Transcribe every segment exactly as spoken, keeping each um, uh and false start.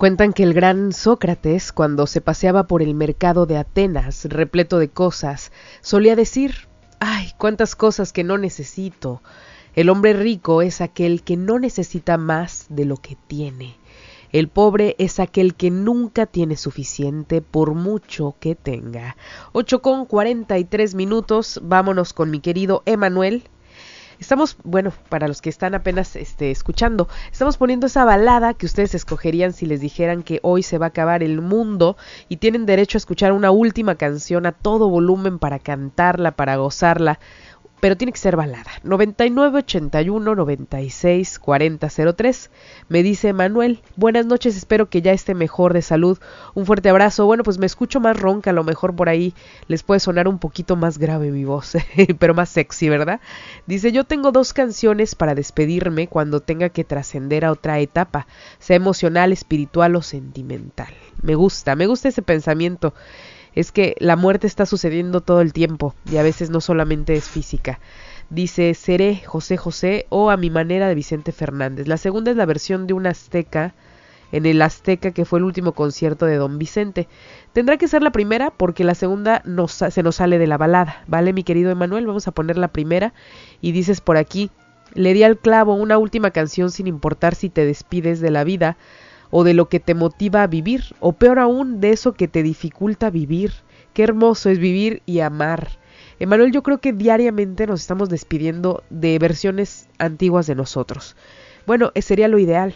Cuentan que el gran Sócrates, cuando se paseaba por el mercado de Atenas, repleto de cosas, solía decir: ¡ay, cuántas cosas que no necesito! El hombre rico es aquel que no necesita más de lo que tiene. El pobre es aquel que nunca tiene suficiente por mucho que tenga. Ocho con cuarenta y tres minutos, vámonos con mi querido Emanuel. Estamos, bueno, para los que están apenas este, escuchando, estamos poniendo esa balada que ustedes escogerían si les dijeran que hoy se va a acabar el mundo y tienen derecho a escuchar una última canción a todo volumen para cantarla, para gozarla, pero tiene que ser balada. noventa y nueve ochenta y uno noventa y seis cuarenta cero tres. Me dice Manuel: buenas noches, espero que ya esté mejor de salud. Un fuerte abrazo. Bueno, pues me escucho más ronca, a lo mejor por ahí les puede sonar un poquito más grave mi voz, pero más sexy, ¿verdad? Dice: yo tengo dos canciones para despedirme cuando tenga que trascender a otra etapa, sea emocional, espiritual o sentimental. Me gusta, me gusta ese pensamiento. Es que la muerte está sucediendo todo el tiempo y a veces no solamente es física. Dice: Seré José José o A mi manera de Vicente Fernández. La segunda es la versión de un azteca, en el Azteca, que fue el último concierto de Don Vicente. Tendrá que ser la primera porque la segunda nos, se nos sale de la balada, ¿vale, mi querido Emanuel? Vamos a poner la primera y dices por aquí: le di al clavo, una última canción sin importar si te despides de la vida o de lo que te motiva a vivir, o peor aún, de eso que te dificulta vivir. Qué hermoso es vivir y amar. Emanuel, yo creo que diariamente nos estamos despidiendo de versiones antiguas de nosotros. Bueno, sería lo ideal,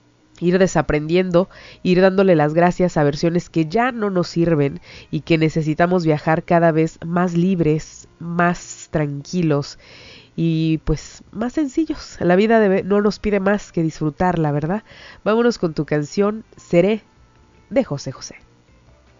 ir desaprendiendo, ir dándole las gracias a versiones que ya no nos sirven y que necesitamos viajar cada vez más libres, más tranquilos y pues más sencillos. La vida debe, no nos pide más que disfrutarla, ¿verdad? Vámonos con tu canción Seré, de José José.